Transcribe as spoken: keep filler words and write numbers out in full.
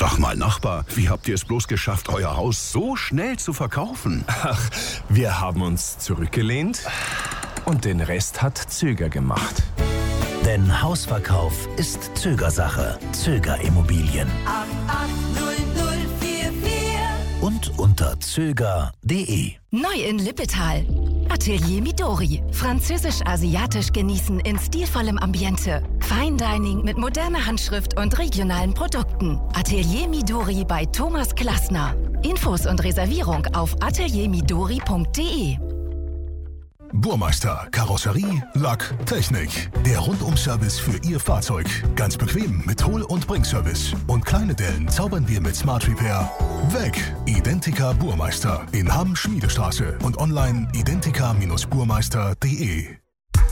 Sag mal, Nachbar, wie habt ihr es bloß geschafft, euer Haus so schnell zu verkaufen? Ach, wir haben uns zurückgelehnt und den Rest hat Zöger gemacht. Denn Hausverkauf ist Zögersache. Zöger Immobilien. acht acht null null vier vier Und unter zöger punkt de. Neu in Lippetal. Atelier Midori. Französisch-asiatisch genießen in stilvollem Ambiente. Fine Dining mit moderner Handschrift und regionalen Produkten. Atelier Midori bei Thomas Klassner. Infos und Reservierung auf atelier midori punkt de. Burmeister, Karosserie, Lack, Technik. Der Rundum-Service für Ihr Fahrzeug. Ganz bequem mit Hol- und Bringservice. Und kleine Dellen zaubern wir mit Smart Repair weg. Identica Burmeister in Hamm-Schmiedestraße und online identica Bindestrich burmeister punkt de.